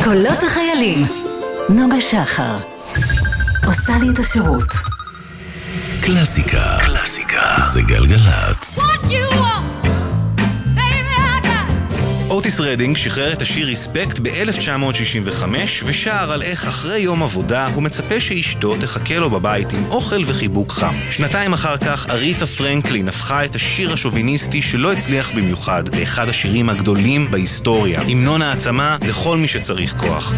קולות החיילים. נוגה שחר עושה לי את השירות. קלאסיקה זה גלגלצ. אוטיס רדינג שחרר את השיר ריספקט ב-1965 ושר על איך אחרי יום עבודה הוא מצפה שאשתו תחכה לו בבית עם אוכל וחיבוק חם. שנתיים אחר כך אריתה פרנקלין הפכה את השיר השוביניסטי שלא הצליח במיוחד לאחד השירים הגדולים בהיסטוריה, המנון העצמה לכל מי שצריך כוח.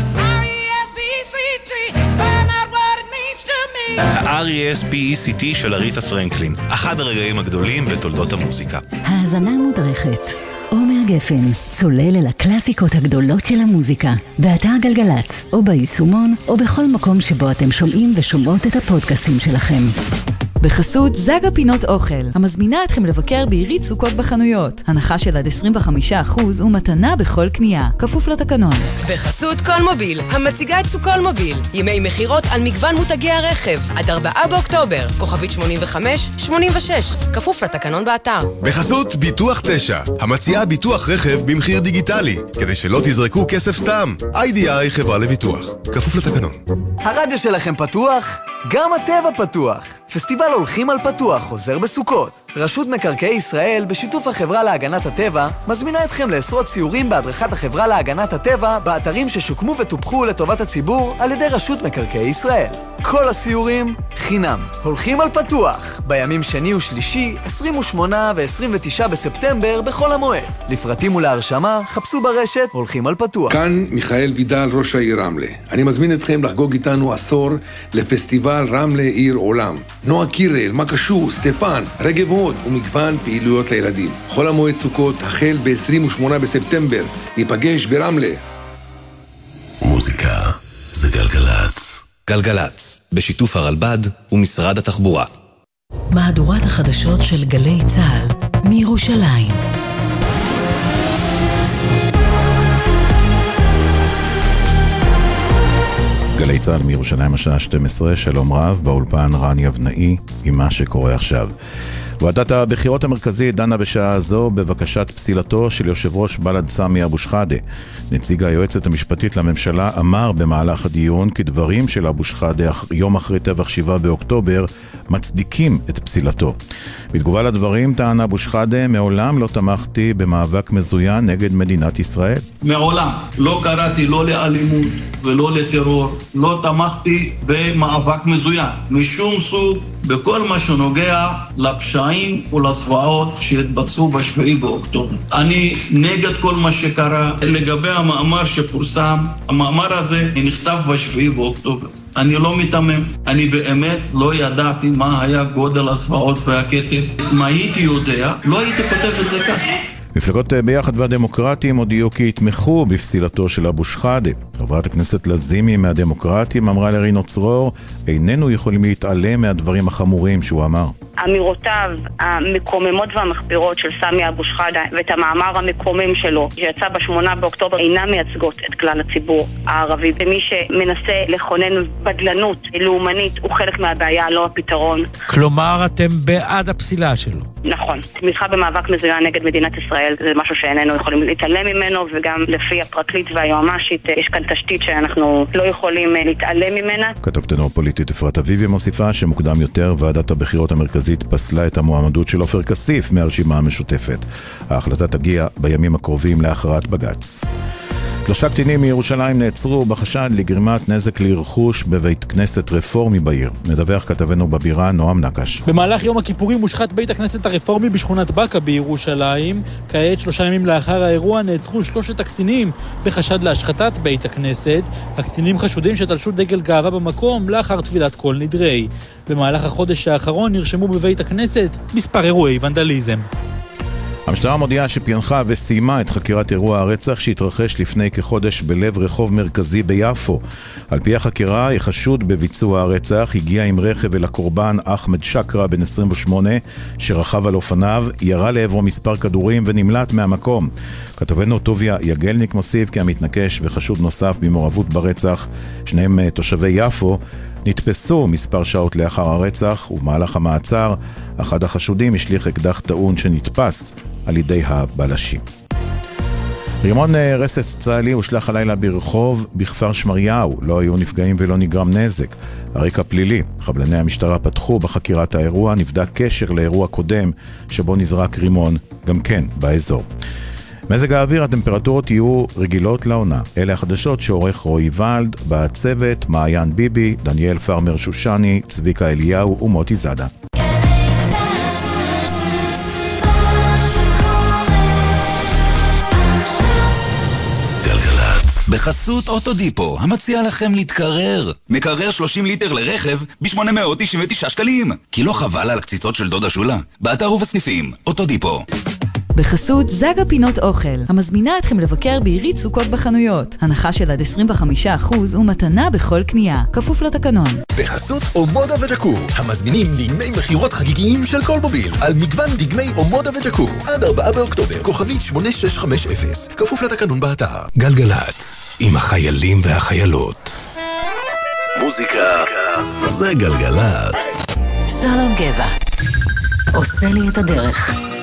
ה-R.E.S.P.E.C.T של אריתה פרנקלין, אחד הרגעים הגדולים בתולדות המוזיקה. האזנה מודרכת. עומר גפן צולל אל הקלאסיקות הגדולות של המוזיקה, באתר גלגלצ, או ביישומון, או בכל מקום שבו אתם שומעים ושומעות את הפודקאסטים שלכם. בחסות זגה פינות אוכל, המזמינה אתכם לבקר בעירית סוכות בחנויות. הנחה של עד 25% ומתנה בכל קנייה, כפוף לתקנון. בחסות קולמוביל, המציגה את סוכול מוביל. ימי מחירות על מגוון מותגי הרכב, עד 4 באוקטובר, כוכבית 85-86, כפוף לתקנון באתר. בחסות ביטוח 9, המציעה ביטוח רכב במחיר דיגיטלי, כדי שלא תזרקו כסף סתם. IDI חברה לביטוח, כפוף לתקנון. הרדיו שלכם פתוח? גם הטבע פתוח. פסטיבל הולכים על פתוח חוזר בסוכות. רשות מקרקעי ישראל בשיתוף החברה להגנת הטבע מזמינה אתכם לעשרות סיורים בהדרכת החברה להגנת הטבע באתרים ששוקמו וטופחו לטובת הציבור על ידי רשות מקרקעי ישראל. כל הסיורים חינם. הולכים על פתוח בימים שני ושלישי 28 ו-29 בספטמבר בכל המועד. לפרטים ולהרשמה חפשו ברשת הולכים על פתוח. כאן מיכאל וידל, ראש העיר רמלה. אני מזמין אתכם לחגוג איתנו עשור לפסטיבל רמלה עיר עולם. נועה קירל, מקשו, סטפן, רגב הוד ומגוון פעילויות לילדים. חול המועד סוכות החל ב-28 בספטמבר. ניפגש ברמלה. מוזיקה זה גלגלצ. גלגלצ, בשיתוף הרלב"ד ומשרד התחבורה. מהדורת החדשות של גלי צהל מירושלים. גלי צהל מירושלים השעה 12, שלום רב, באולפן רן יבנאי עם מה שקורה עכשיו. ועדת הבחירות המרכזית דנה בשעה זו בבקשת פסילתו של יושב ראש בל"ד סמי אבו שחאדה. נציג היועצת המשפטית לממשלה אמר במהלך הדיון כי דברים של אבו שחאדה יום אחרי טבח 7 באוקטובר מצדיקים את פסילתו. בתגובה לדברים טען אבו שחאדה, מעולם לא תמכתי במאבק מזוין נגד מדינת ישראל. מעולם לא קראתי לא לאלימות ולא לטרור, לא תמכתי במאבק מזוין משום סוג בכל מה שנוגע לפשעים ולזוועות שהתבצעו ב7 באוקטובר. אני נגד כל מה שקרה. לגבי המאמר שפורסם, המאמר הזה נכתב ב7 באוקטובר. אני לא מתאמם, אני באמת לא ידעתי מה היה גודל הזוועות והקטל. אם הייתי יודע, לא הייתי כותב את זה כך. מפלגות ביחד והדמוקרטים הודיעו כי יתמכו בפסילתו של אבו שחאדה. חברת הכנסת לזימי מהדמוקרטים אמרה לרינו צרור, איננו יכולים להתעלם מהדברים החמורים שהוא אמר. אמירותיו המקוממות והמחפירות של סמי אבו שחאדה ואת המאמר המקומם שלו שיצא ב8 באוקטובר אינם מייצגות את כלל הציבור הערבי, ומי שמנסה לכונן בדלנות לאומנית הוא חלק מהבעיה, לא הפתרון. כלומר אתם בעד הפסילה שלו? נכון. תמיכה במאבק מזוין נגד מדינת ישראל זה משהו שאיננו יכולים להתעלם ממנו, וגם לפי הפרקליט והיועמ"שית יש כאן תשתית שאנחנו לא יכולים להתעלם ממנה. כתבתנו הפוליטית אפרת אביבי מוסיפה שמוקדם יותר ועדת הבחירות המרכזית פסלה את המועמדות של עופר כסיף מהרשימה המשותפת. ההחלטה תגיע בימים הקרובים להכרעת בג"ץ. 3 קטינים מירושלים נעצרו בחשד לגרימת נזק לרכוש בבית כנסת רפורמי בעיר. מדווח כתבנו בבירה נועם נקש. במהלך יום הכיפורים מושחת בית הכנסת הרפורמי בשכונת בקה בירושלים. כעת 3 ימים לאחר האירוע נעצרו 3 הקטינים בחשד להשחתת בית הכנסת. הקטינים חשודים שתלשו דגל גאווה במקום לאחר תפילת כל נדרי. במהלך החודש האחרון נרשמו בבית הכנסת מספר אירועי ונדליזם. המשטרה מודיעה שפענחה וסיימה את חקירת אירוע הרצח שהתרחש לפני כחודש בלב רחוב מרכזי ביפו. על פי החקירה, החשוד בביצוע הרצח הגיע עם רכב אל הקורבן אחמד שקרה בן 28 שרכב על אופניו, ירה לעברו מספר כדורים ונמלט מהמקום. כתבנו טוביה יגלניק מוסיף כי המתנקש וחשוד נוסף במעורבות ברצח, שניהם תושבי יפו, נתפסו מספר שעות לאחר הרצח, ובמהלך המעצר אחד החשודים השליך אקדח טעון שנתפס על ידי הבלשים. רימון רסס צה"לי הושלח הלילה ברחוב בכפר שמריהו. לא היו נפגעים ולא נגרם נזק. הרקע פלילי. חבלני המשטרה פתחו בחקירת האירוע, נבדק קשר לאירוע קודם שבו נזרק רימון, גם כן באזור. מזג האוויר, הטמפרטורות יהיו רגילות לעונה. אלה החדשות שעורך רועי ולד, בצוות מעיין ביבי, דניאל פרמר שושני, צביקה אליהו ומוטי זדה. בחסות אוטודיפו, המציע לכם להתקרר. מקרר 30 ליטר לרכב ב-899 שקלים. כי לא חבל על קציצות של דודה שולה. באתר ובסניפים, אוטודיפו. בחסות זגה פינות אוכל, המזמינה אתכם לבקר בעירית סוכות בחנויות. הנחה של עד 25% ומתנה בכל קנייה. כפוף לתקנון. בחסות אומודה וג'קו, המזמינים דגמי מחירות חגיגיים של כל מוביל, על מגוון דגמי אומודה וג'קו, עד 4 באוקטובר, כוכבית 8650, כפוף לתקנון באתר. גלגלץ, עם החיילים והחיילות. מוזיקה זה גלגלץ. סלון גבע עושה לי את הדרך.